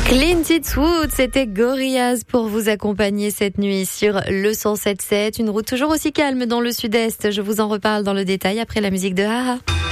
Clint Eastwood, c'était Gorillaz pour vous accompagner cette nuit sur le 107.7. Une route toujours aussi calme dans le sud-est. Je vous en reparle dans le détail après la musique de Haha.